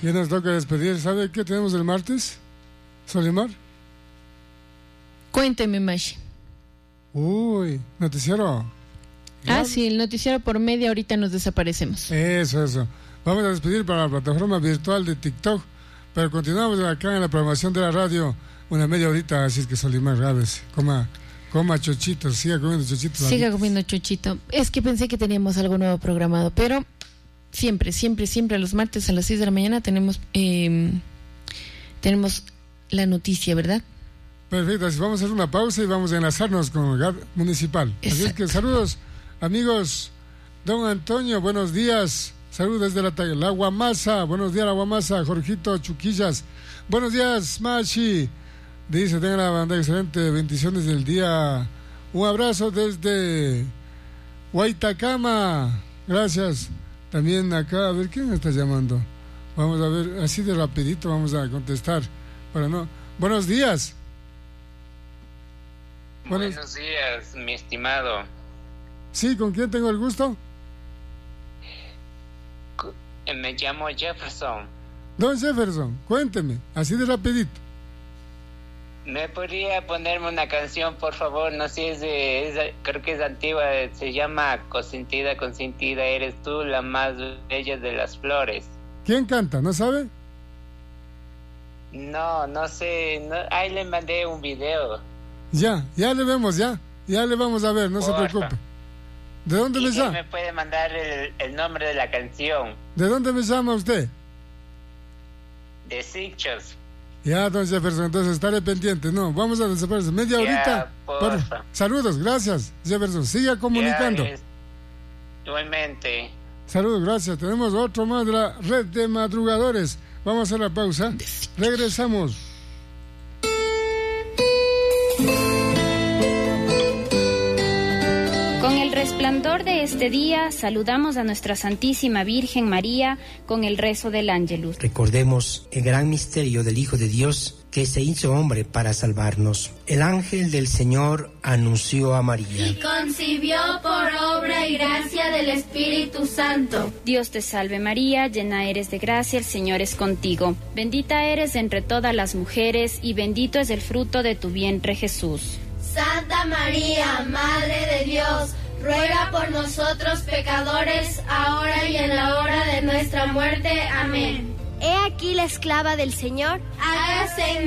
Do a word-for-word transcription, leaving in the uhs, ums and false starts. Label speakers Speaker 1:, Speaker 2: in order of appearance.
Speaker 1: ya nos toca despedir. ¿Sabe qué tenemos el martes, Solimar?
Speaker 2: Cuénteme, Mashi.
Speaker 1: Uy, noticiero.
Speaker 2: Ah, sí, el noticiero por media horita nos desaparecemos.
Speaker 1: Eso, eso. Vamos a despedir para la plataforma virtual de TikTok, pero continuamos acá en la programación de la radio una media horita, así es que Solimar Gávez, coma, coma chochitos, siga comiendo chochitos.
Speaker 2: Siga comiendo chochito. Es que pensé que teníamos algo nuevo programado, pero siempre, siempre, siempre los martes a las seis de la mañana tenemos eh, tenemos la noticia, ¿verdad?
Speaker 1: Perfecto, así vamos a hacer una pausa y vamos a enlazarnos con el G A D municipal. Exacto. Así es que saludos, amigos. Don Antonio, buenos días. Saludos desde la, la Guamasa. Buenos días, la Guamasa. Jorgito Chuquillas. Buenos días, Machi. Dice, tengan la banda excelente. Bendiciones del día. Un abrazo desde Huaytacama. Gracias. También acá, a ver, ¿quién me está llamando? Vamos a ver, así de rapidito vamos a contestar. Para no. Buenos días.
Speaker 3: Buenos, Buenos días, mi estimado.
Speaker 1: Sí, ¿con quién tengo el gusto?
Speaker 3: Me llamo Jefferson.
Speaker 1: Don Jefferson, cuénteme, así de rapidito.
Speaker 3: ¿Me podría ponerme una canción, por favor? No sé si es, de, es de, creo que es antigua, se llama Consentida, consentida, eres tú la más bella de las flores.
Speaker 1: ¿Quién canta? ¿No sabe?
Speaker 3: No, no sé, no, ahí le mandé un video.
Speaker 1: Ya, ya le vemos, ya, ya le vamos a ver, no Porfa. se preocupe. ¿De dónde
Speaker 3: ¿Y
Speaker 1: me llama?
Speaker 3: me puede mandar el, el nombre de la canción?
Speaker 1: ¿De dónde me llama usted?
Speaker 3: De Sitges.
Speaker 1: Ya, don Jefferson, entonces estaré pendiente. No, vamos a desaparecer media horita. Por... Saludos, gracias, Jefferson. Siga comunicando.
Speaker 3: Ya, es... Igualmente.
Speaker 1: Saludos, gracias. Tenemos otro más de la red de madrugadores. Vamos a hacer la pausa. Regresamos.
Speaker 4: Con el resplandor de este día, saludamos a nuestra Santísima Virgen María con el rezo del Ángelus.
Speaker 5: Recordemos el gran misterio del Hijo de Dios que se hizo hombre para salvarnos. El ángel del Señor anunció a María.
Speaker 6: Y concibió por obra y gracia del Espíritu Santo.
Speaker 4: Dios te salve María, llena eres de gracia, el Señor es contigo. Bendita eres entre todas las mujeres y bendito es el fruto de tu vientre Jesús.
Speaker 6: Santa María, Madre de Dios, ruega por nosotros pecadores, ahora y en la hora de nuestra muerte. Amén.
Speaker 7: He aquí la esclava del Señor.
Speaker 6: Hágase en